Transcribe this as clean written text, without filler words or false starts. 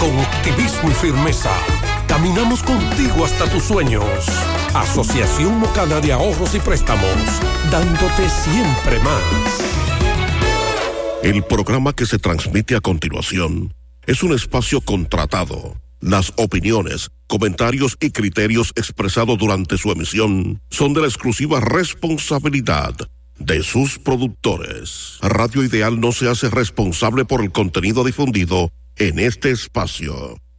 Con optimismo y firmeza, caminamos contigo hasta tus sueños. Asociación Mocana de Ahorros y Préstamos, dándote siempre más. El programa que se transmite a continuación es un espacio contratado. Las opiniones, comentarios y criterios expresados durante su emisión son de la exclusiva responsabilidad de sus productores. Radio Ideal no se hace responsable por el contenido difundido en este espacio.